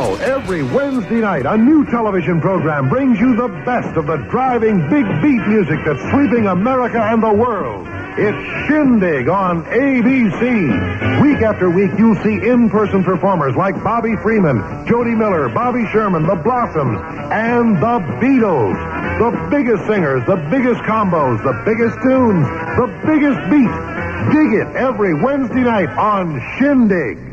Now, every Wednesday night, a new television program brings you the best of the driving big beat music that's sweeping America and the world. It's Shindig on ABC. Week after week, you'll see in-person performers like Bobby Freeman, Jody Miller, Bobby Sherman, the Blossoms, and the Beatles. The biggest singers, the biggest combos, the biggest tunes, the biggest beat. Dig it every Wednesday night on Shindig.